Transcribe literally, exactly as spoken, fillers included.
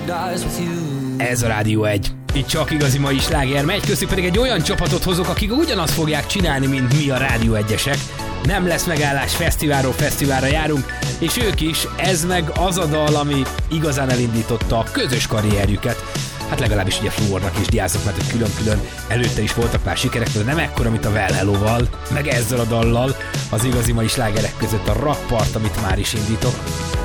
Ez a Rádió egy. Itt csak igazi mai sláger megy, köztük pedig egy olyan csapatot hozok, akik ugyanazt fogják csinálni, mint mi a Rádió egyesek. Nem lesz megállás, fesztiválról fesztiválra járunk, és ők is, ez meg az a dal, ami igazán elindította a közös karrierjüket. Hát legalábbis ugye Fluornak is diázok, mert hogy külön-külön előtte is voltak már sikerek, de nem ekkora, mint a Well Hello-val, meg ezzel a dallal, az igazi mai slágerek között a Rakpart, amit már is indítok.